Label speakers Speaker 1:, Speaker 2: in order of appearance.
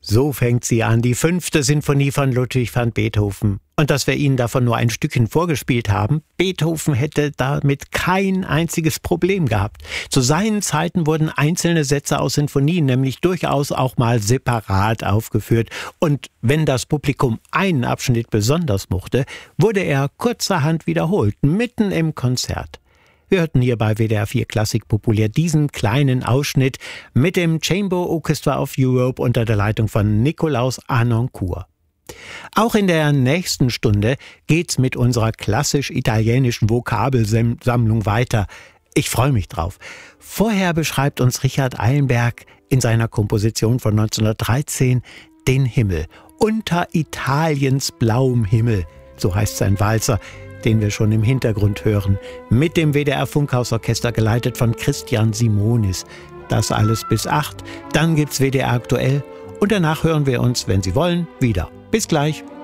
Speaker 1: So fängt sie an, die 5. Sinfonie von Ludwig van Beethoven. Und dass wir Ihnen davon nur ein Stückchen vorgespielt haben, Beethoven hätte damit kein einziges Problem gehabt. Zu seinen Zeiten wurden einzelne Sätze aus Sinfonien nämlich durchaus auch mal separat aufgeführt. Und wenn das Publikum einen Abschnitt besonders mochte, wurde er kurzerhand wiederholt, mitten im Konzert. Wir hörten hier bei WDR 4 Klassik populär diesen kleinen Ausschnitt mit dem Chamber Orchestra of Europe unter der Leitung von Nikolaus Harnoncourt. Auch in der nächsten Stunde geht's mit unserer klassisch-italienischen Vokabelsammlung weiter. Ich freue mich drauf. Vorher beschreibt uns Richard Eilenberg in seiner Komposition von 1913 den Himmel. Unter Italiens blauem Himmel, so heißt sein Walzer, den wir schon im Hintergrund hören, mit dem WDR Funkhausorchester geleitet von Christian Simonis. Das alles bis 8, dann gibt's WDR aktuell und danach hören wir uns, wenn Sie wollen, wieder. Bis gleich.